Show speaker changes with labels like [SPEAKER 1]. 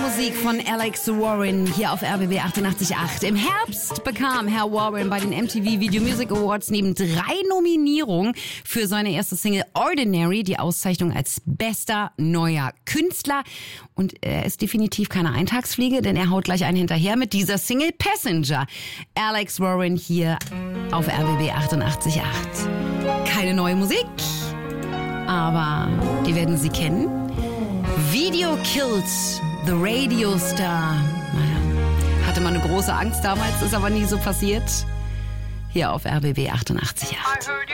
[SPEAKER 1] Musik von Alex Warren hier auf RBB 88.8. Im Herbst bekam Herr Warren bei den MTV Video Music Awards neben 3 Nominierungen für seine erste Single Ordinary die Auszeichnung als bester neuer Künstler. Und er ist definitiv keine Eintagsfliege, denn er haut gleich einen hinterher mit dieser Single Passenger. Alex Warren hier auf RBB 88.8. Keine neue Musik, aber die werden Sie kennen. Video Killed the Radio Star. Hatte man eine große Angst damals, ist aber nie so passiert. Hier auf RBB 88.8.